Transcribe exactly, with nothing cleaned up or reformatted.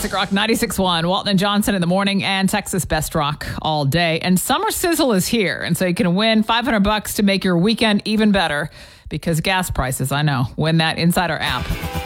Classic Rock ninety-six point one. Walton and Johnson in the morning and Texas Best Rock all day. And Summer Sizzle is here. And so you can win five hundred bucks to make your weekend even better because gas prices, I know, win that inside our app.